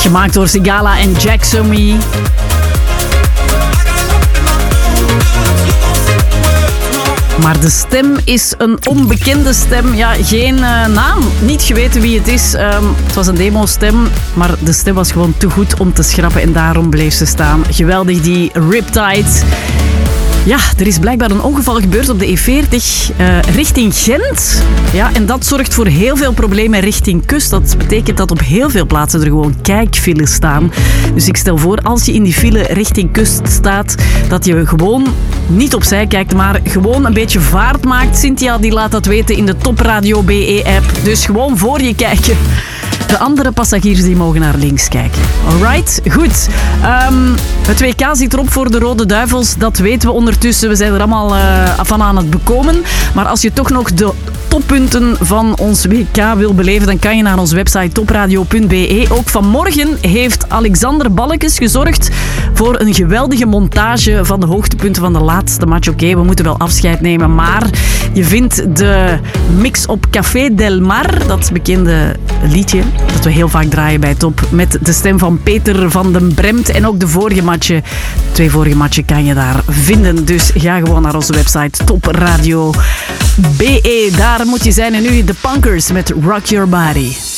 Gemaakt door Sigala en Jacksomy. Maar de stem is een onbekende stem. Ja, geen naam. Niet geweten wie het is. Het was een demo-stem, maar de stem was gewoon te goed om te schrappen en daarom bleef ze staan. Geweldig, die Riptide. Ja, er is blijkbaar een ongeval gebeurd op de E40 richting Gent. Ja, en dat zorgt voor heel veel problemen richting kust. Dat betekent dat op heel veel plaatsen er gewoon kijkfiles staan. Dus ik stel voor, als je in die file richting kust staat, dat je gewoon niet opzij kijkt, maar gewoon een beetje vaart maakt. Cynthia die laat dat weten in de Top Radio BE-app. Dus gewoon voor je kijken. De andere passagiers die mogen naar links kijken. Alright, goed. Het WK zit erop voor de Rode Duivels. Dat weten we ondertussen. We zijn er allemaal van aan het bekomen. Maar als je toch nog de toppunten van ons WK wil beleven, dan kan je naar onze website topradio.be. Ook vanmorgen heeft Alexander Balkes gezorgd voor een geweldige montage van de hoogtepunten van de laatste match. Oké, we moeten wel afscheid nemen, maar je vindt de mix op Café Del Mar, dat bekende liedje dat we heel vaak draaien bij Top, met de stem van Peter van den Bremt en ook de vorige matchen. 2 vorige matchen kan je daar vinden. Dus ga gewoon naar onze website topradio.be. Daar moet je zijn. En nu de Punkers met Rock Your Body.